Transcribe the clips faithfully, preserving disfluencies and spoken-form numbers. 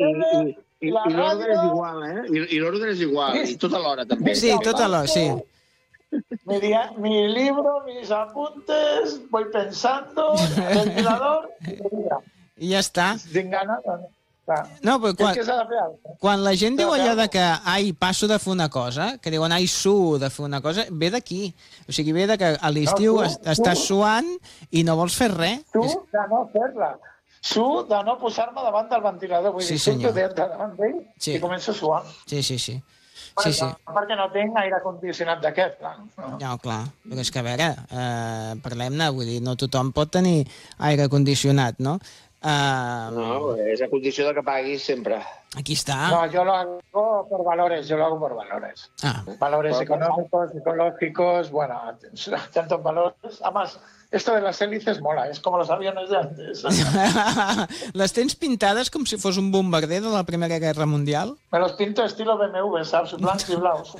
tele, I, la i l'ordre és ràdio... igual, eh? I, i l'ordre és igual, i tota l'hora també. Sí, tota l'hora, sí. Mi, dia- mi libro, mis apuntes, voy pensando, ventilador, i mira, I ja està. tinc ganes... Clar. No, però És quan, que s'ha de fer alguna cosa. quan la gent S'ha diu de fer allò de alguna que ai, passo de fer una cosa, que diuen ai, suo de fer una cosa, ve d'aquí. O sigui, ve de que a l'estiu No, tu, es- estàs tu. suant i no vols fer res. Tu, És- de no fer-la. Su, de no posar-me davant del ventilador. Vull Sí, dir, surto senyor. de- de davant d'ell Sí. i començo a suar. Sí, sí, sí. Perquè, Sí, sí. perquè no tinc aire condicionat d'aquest. clar. No. No, clar, però és que a veure, eh, parlem-ne, vull dir, no tothom pot tenir aire condicionat, no? Eh, No, és a condició de que paguis sempre. aquí està. No, yo lo hago por valores, yo lo hago por valores. Ah, Valores Por- económicos, ecológicos, bueno, tantos valores. Además, esto de las hélices mola, es como los aviones de antes. les tens pintades com si fos un bombarder de la Primera Guerra Mundial? Me los pinto estilo B M W, ¿sabes? Blancs y blaus.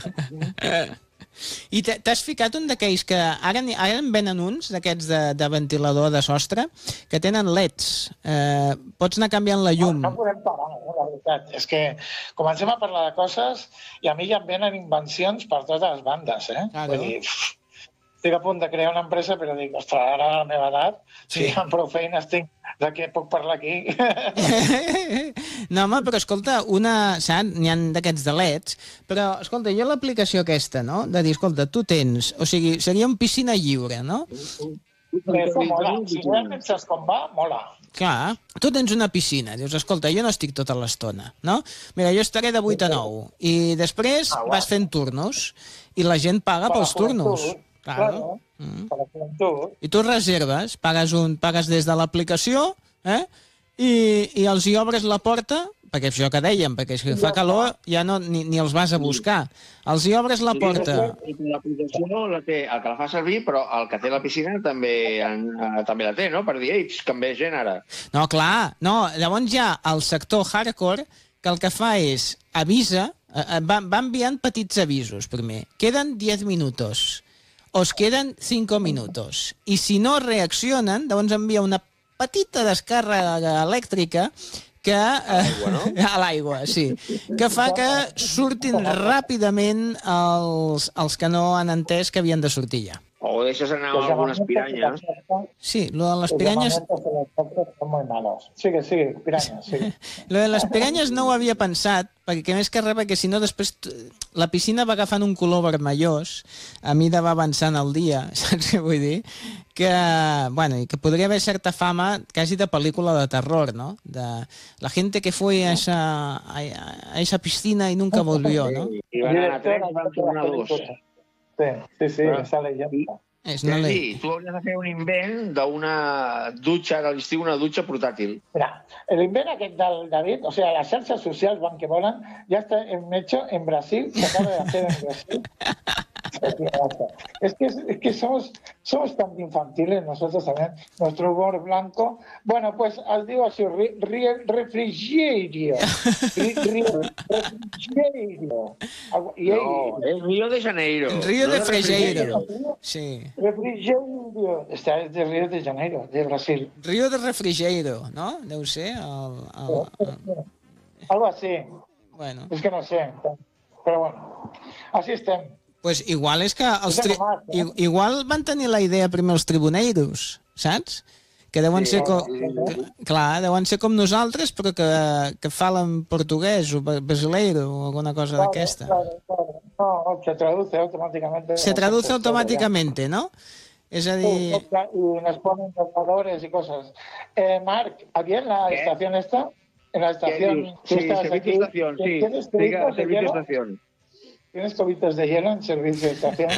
I t'ha- t'has ficat un d'aquells que ara, n'hi- ara en venen uns, d'aquests de, de ventilador de sostre, que tenen leds. Eh, pots anar canviant la llum. No, no podem parar, no, la veritat. És que comencem a parlar de coses i a mi ja em venen invencions per totes les bandes, eh? Claro. Vull dir, pff, estic a punt de crear una empresa, però dic, ostres, ara a la meva edat, Sí. sí. amb prou feines tinc de què puc parlar aquí. No, home, però escolta, una, saps? N'hi ha d'aquests de leds, però, escolta, jo l'aplicació aquesta, no?, de dir, escolta, tu tens, o sigui, seria un piscina lliure, no? Però això mola. Si realment saps com va, mola. Clar, tu tens una piscina, dius, escolta, jo no estic tota l'estona, no? Mira, jo estaré de vuit a nou, i després Ah, vas fent turnos, i la gent paga Per pels la turnos. joventut, Claro. claro. Mm. Per la joventut. I tu reserves, pagues, un, pagues des de l'aplicació, eh? I, i els hi obres la porta, perquè és això que dèiem, perquè si fa calor ja no, ni, ni els vas a buscar. Els hi obres la porta. I l'aplicació la té el que la fa servir, però el que té la piscina també, en, eh, també la té, no? Per dir, ei, que em ve gent ara. No, clar, no, llavors hi ha el sector hardcore que el que fa és avisa, eh, eh, va, va enviant petits avisos primer. Queden diez minutos. Os queden cinco minutos. I si no reaccionen, llavors envia una petita descàrrega elèctrica que, eh, l'aigua, no? a l'aigua, sí, que fa que surtin ràpidament els, els que no han entès que havien de sortir ja. O deixes anar algunes piranyes. Sí, lo de les Los piranyes... llamamientos de los otros son muy malos. Sigue, sigue, pirañas, sigue. Lo de les piranyes no ho havia pensat, perquè més que res, perquè si no després t- la piscina va agafant un color vermellós, a mida va avançant el dia, saps què vull dir? Que, bueno, i que podria haver certa fama quasi de pel·lícula de terror, ¿no? De la gente que fue a esa, a, a esa piscina y nunca volvió, ¿no? I van anar a tres, van tornar a dos. Sí, sí, sí, Ah. esa leyenda. És una ley. Sí, tu hauries de fer un invent d'una dutxa, a l'estiu una dutxa portàtil. Mira, el invent aquest del David, o sea, las salsas sociales van que volan, ya está en- hecho en Brasil, se acaba de hacer en Brasil. Es que, es que somos, somos tan infantiles nosotros también, nuestro humor blanco. Bueno, pues os digo así, ri- ri- refrigerio. Ri- ri- refrigerio. Algo- y- No, és Rio de Janeiro. Río no de de Frejeiro. Sí. Refrigerio. Está es de Río de Janeiro, de Brasil. Río de Refrigeiro, no? Deu ser el... el, el... Algo así. Bueno, Es que no sé. Pero bueno, así estem. pues igual és que els És tri... animat, eh? i- igual van tenir la idea primer els tribuneiros, saps? Que deuen Sí, ser com... sí, que, clar, deuen ser com nosaltres, però que, que falen portuguès o brasileiro o alguna cosa Claro, d'aquesta. claro, claro. No, se traduce automáticamente. Se traduce automáticamente, ¿no? És a Sí, dir... y nos ponen dobladores y cosas. Eh, Marc, aquí en la ¿Qué? estación esta, en la Què estación, dius? tú Sí, estabas servicio aquí, estación, sí. ¿tienes Diga, cubitos de servicio hielo? estación. ¿Tienes cubitos de hielo en servicio de estación?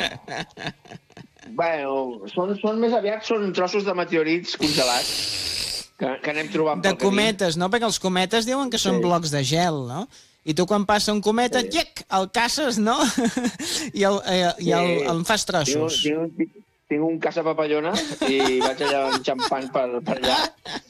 Bueno, són, són més aviat són trossos de meteorits congelats que, que anem trobant De pel camí. cometes, no? Perquè els cometes diuen que són Sí. blocs de gel, no? I tu quan passa un cometa, Sí. llec, el caces, no? I, el, eh, i el, Sí. el fas Tinc, un- trossos. tinc, un- tinc un caça papallona i vaig allà enxampant per, per allà.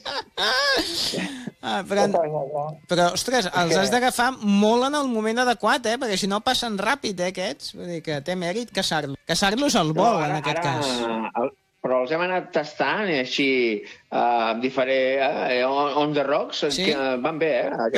Ah, però, però, ostres, els has d'agafar molt en el moment adequat, eh? Perquè si no passen ràpid, eh, aquests. Vull dir que té mèrit caçar-los. Caçar-los al vol, en aquest cas. el- Però els hem anat tastant i així, uh, amb diferent, uh, on, on the rocks, Sí. que van bé, eh?